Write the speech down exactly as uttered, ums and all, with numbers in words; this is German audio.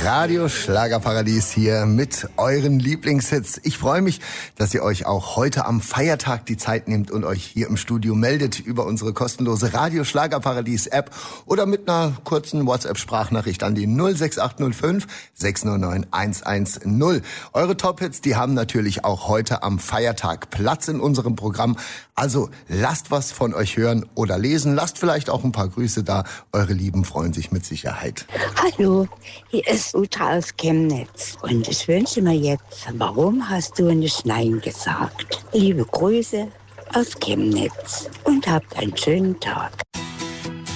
Radio Schlagerparadies hier mit euren Lieblingshits. Ich freue mich, dass ihr euch auch heute am Feiertag die Zeit nehmt und euch hier im Studio meldet über unsere kostenlose Radio Schlagerparadies App oder mit einer kurzen WhatsApp-Sprachnachricht an die null sechs acht null fünf sechs null neun eins eins null. Eure Top-Hits, die haben natürlich auch heute am Feiertag Platz in unserem Programm. Also lasst was von euch hören oder lesen. Lasst vielleicht auch ein paar Grüße da. Eure Lieben freuen sich mit Sicherheit. Hallo, hier ist Uta aus Chemnitz und ich wünsche mir jetzt, warum hast du nicht Nein gesagt? Liebe Grüße aus Chemnitz und habt einen schönen Tag.